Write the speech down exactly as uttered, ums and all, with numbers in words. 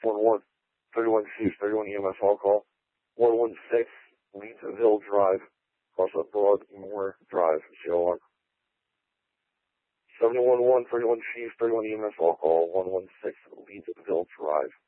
one one, thirty-one Chief, thirty-one E M S all call, one one six, Leedsville Drive, across the Broadmoor Drive, C O R. seven one one, thirty-one Chief, thirty-one E M S all call, one one six, Leedsville Drive.